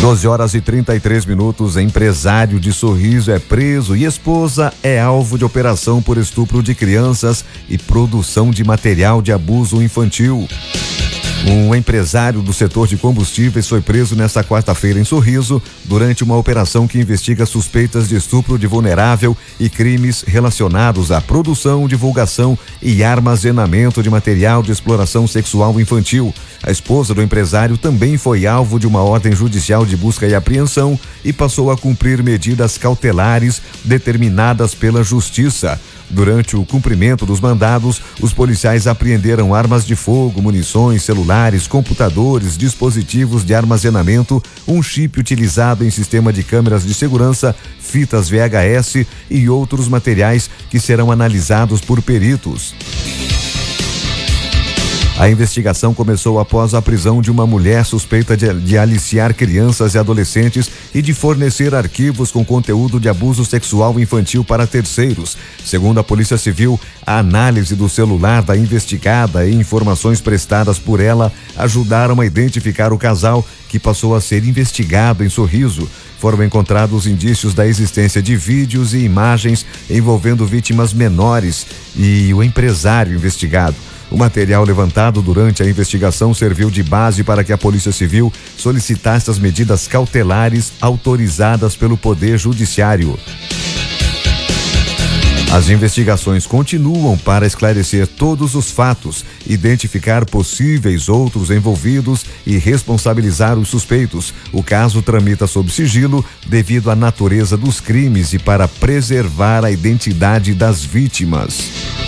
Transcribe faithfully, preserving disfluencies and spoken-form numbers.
doze horas e trinta e três minutos, empresário de Sorriso é preso e esposa é alvo de operação por estupro de crianças e produção de material de abuso infantil. Um empresário do setor de combustíveis foi preso nesta quarta-feira em Sorriso durante uma operação que investiga suspeitas de estupro de vulnerável e crimes relacionados à produção, divulgação e armazenamento de material de exploração sexual infantil. A esposa do empresário também foi alvo de uma ordem judicial de busca e apreensão e passou a cumprir medidas cautelares determinadas pela Justiça. Durante o cumprimento dos mandados, os policiais apreenderam armas de fogo, munições, celulares, computadores, dispositivos de armazenamento, um chip utilizado em sistema de câmeras de segurança, fitas V H S e outros materiais que serão analisados por peritos. A investigação começou após a prisão de uma mulher suspeita de, de aliciar crianças e adolescentes e de fornecer arquivos com conteúdo de abuso sexual infantil para terceiros. Segundo a Polícia Civil, a análise do celular da investigada e informações prestadas por ela ajudaram a identificar o casal, que passou a ser investigado em Sorriso. Foram encontrados indícios da existência de vídeos e imagens envolvendo vítimas menores e o empresário investigado. O material levantado durante a investigação serviu de base para que a Polícia Civil solicitasse as medidas cautelares autorizadas pelo Poder Judiciário. As investigações continuam para esclarecer todos os fatos, identificar possíveis outros envolvidos e responsabilizar os suspeitos. O caso tramita sob sigilo devido à natureza dos crimes e para preservar a identidade das vítimas.